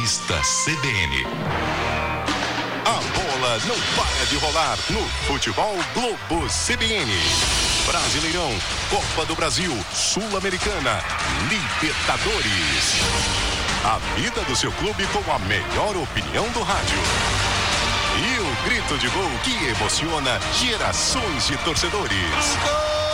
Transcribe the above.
Revista CBN. A bola não para de rolar no Futebol Globo CBN. Brasileirão, Copa do Brasil, Sul-Americana, Libertadores. A vida do seu clube com a melhor opinião do rádio. E o grito de gol que emociona gerações de torcedores.